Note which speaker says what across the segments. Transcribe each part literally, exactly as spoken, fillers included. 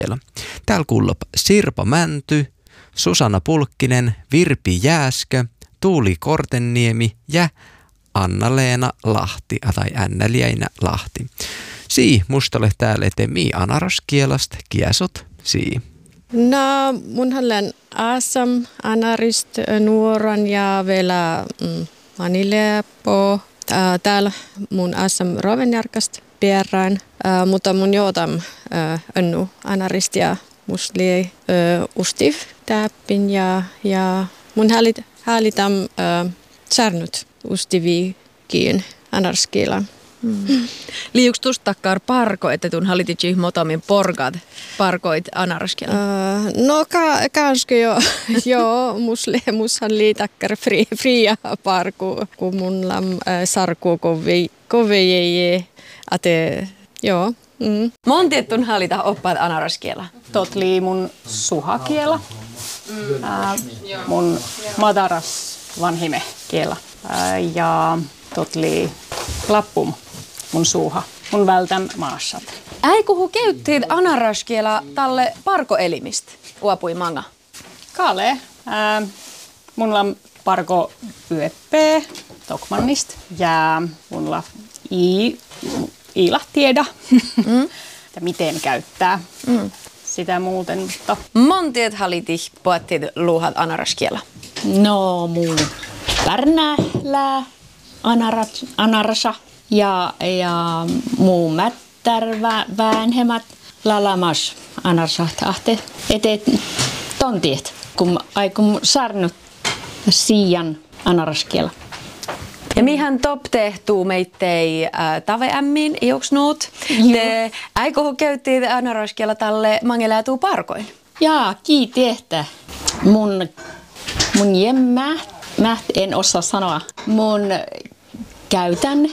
Speaker 1: Täällä kuulop Sirpa Mänty, Susanna Pulkkinen, Virpi Jääskö, Tuuli Kortenniemi ja Anna-Leena Lahti, tai Ännäliäinä Lahti. Sii, musta ole täällä eteen mii anaraskielast, kiesot, sii.
Speaker 2: No, mun olen Asam, Anarist, Nuoran ja vielä mm, Manilepo. Täällä mun Asam Rovenjarkast pierain, äh, mutta mun jootam äh, önnu Anarist ja musli äh, ustiv täppin ja, ja mun häälitam äh, särnyt ustivikiin anarskilla.
Speaker 3: Mm. Liuks tustakkar parko, että tun hallititsi motomin porkat parkoit anaraskella?
Speaker 2: Uh, no ka, kanske jo, jo musle mushan liitakkar fri, fria parku, kun mun lam äh, sarku kovi kovi ei ate joo. Mm.
Speaker 3: Monti tun hallita oppaat anaraskella?
Speaker 4: Tot lii mun suhakiela, mm. äh, mun madaras vanhime kiela äh, ja tot lii lappum mun suuha, mun vältän maassat.
Speaker 3: Äikuhu käyttiin anaraskiela tälle parkoelimistä, uapui manga?
Speaker 4: Kale. Ää, mulla on parko yöppää Tokmannista ja mulla i, iila tiedä, mm. että miten käyttää mm. sitä muuten. Mutta.
Speaker 3: Montiet haliti puhuttiin luuhat anaraskiela?
Speaker 4: No mun pärnählää anarat, anarasa. Ja, ja muu mättär väänhemät lalamas anarsahti ahte eteet tontiet, kun aikum sarnut siian anaraskiela.
Speaker 3: Ja mihän top tehtuu meittei äh, taveämmin juoksnuut. Te aikohu käyttiin anaraskiela tälle mangeläätuu parkoin.
Speaker 4: Jaa, kiiti että mun, mun jemmä, mä en osaa sanoa, mun käytän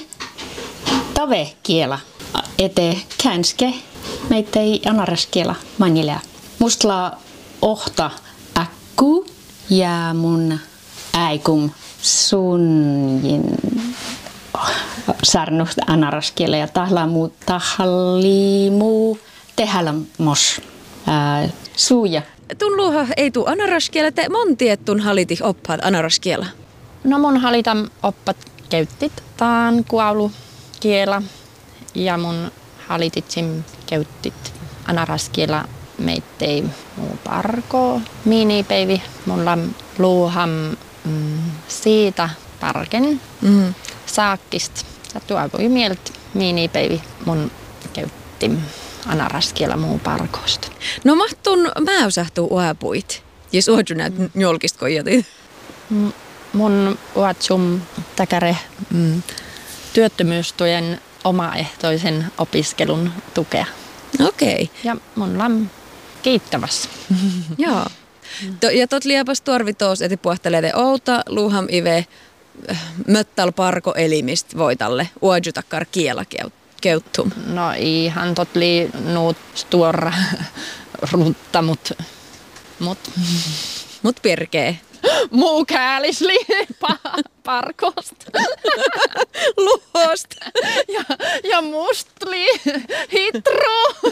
Speaker 4: tavekiela ete känske meittei anaraskiela manilea. Musta ohta äkku ja mun äikum sunjin sarnut anaraskiela ja tahlamu tahlimu tehälamos äh, suuja.
Speaker 3: Tun luuha ei tuu anaraskiela, te montiet tun haliti oppaat anaraskiela?
Speaker 5: No mun halitam oppat käyttit taan kuaulu kiela ja mun halititsim käyttit anaraskiela meittei muu parko minipäivi. Mulla luuham mm, siitä parken mm. saakkist. Ja tuovui mielt minipäivi mun käytti anaraskiela muu parkosta.
Speaker 3: No mahtun mäysähtuu uapuit, jos uodju näet njolkist koijatit?
Speaker 5: Mm, mun uatsum täkäre mm, työttömyystuen omaehtoisen opiskelun tukea.
Speaker 3: Okei. Okay.
Speaker 5: Ja mun lam kiittävässä.
Speaker 3: Joo. To, ja tot liepas torvitoos, että puhtelee te outa luuham ive möttal parko elimist voitalle uodjutakkar kiela keuttum.
Speaker 5: No ihan tot lii nuut stuora rutta, mut mut
Speaker 3: mut pirkee.
Speaker 5: Muu käälisli pa- parkosta.
Speaker 3: Luhosta.
Speaker 5: Ja, ja mustli hitru.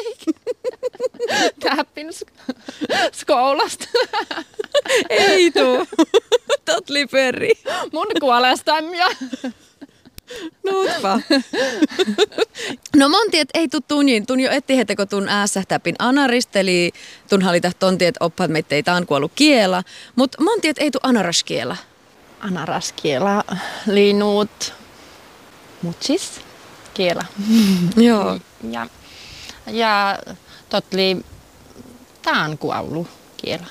Speaker 5: Täppin skoulasta.
Speaker 3: Ei tuu. Totli peri.
Speaker 5: Mun kuolestamia.
Speaker 3: Nuutpa. No montiet ei tuu tunnin. Tun jo etti heteko tun ääsähtäpin anarist, eli tun halita tontiet oppaat meittei taan kuollu kiela. Mut montiet ei tuu anaraskiela.
Speaker 5: Anaraskiela liinuut mutsis kiela.
Speaker 3: Joo.
Speaker 5: Ja, ja totli taan kuollu kiela.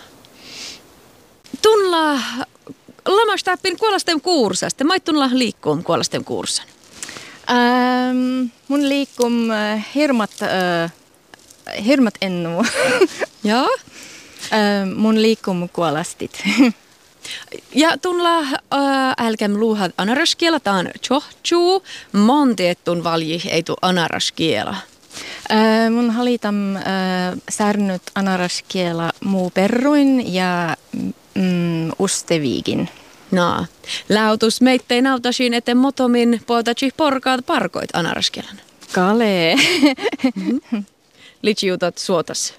Speaker 3: Tunla lamastappin kuolastem kuursasta. Maittunla liikkuum kuolastem kuursan.
Speaker 6: Ähm, mun liikkum äh, hirmat, äh, hirmat ennu.
Speaker 3: Joo.
Speaker 6: äh, mun liikkum kuolastit.
Speaker 3: Ja tunla äh, älkäm luuhat anaraskiela taan chohchuu. Montiettun valji ei tuu anaraskiela.
Speaker 6: Äh, mun halitam äh, särnyt anaraskiela muu perruin ja mm, usteviikin.
Speaker 3: No, lautus meittei nautasiin, eten motomin poitaci porkaat parkoit anaraskelan.
Speaker 6: Kale.
Speaker 3: Mm-hmm. litsiutat suotas.